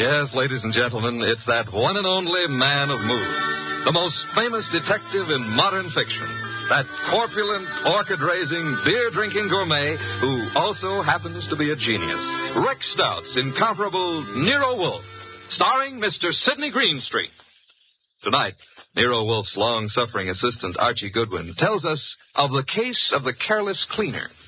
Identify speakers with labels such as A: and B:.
A: Yes, ladies and gentlemen, it's that one and only man of moods, the most famous detective in modern fiction, that corpulent, orchid-raising, beer-drinking gourmet who also happens to be a genius. Rex Stout's incomparable Nero Wolfe, starring Mr. Sidney Greenstreet. Tonight, Nero Wolfe's long-suffering assistant, Archie Goodwin, tells us of the case of the careless cleaner,